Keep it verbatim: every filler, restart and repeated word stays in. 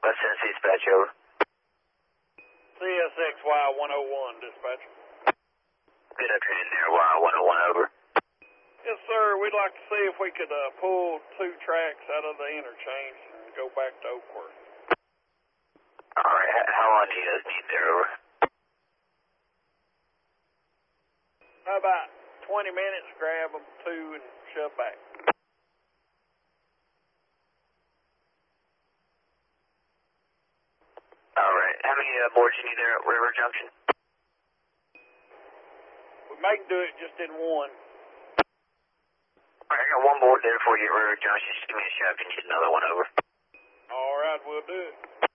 West Tennessee dispatch, over. C S X Y one oh one, dispatcher. Good afternoon there, Y one oh one, over. Yes, sir. We'd like to see if we could uh, pull two tracks out of the interchange and go back to Oakworth. All right. H how long do you guys need there, over? About twenty minutes, grab them two and shove back. All right. How many uh, boards you need there at River Junction? We may do it just in one. All right, I got one board there for you at River Junction. Just give me a shout if you need another one, over. All right, we'll do it.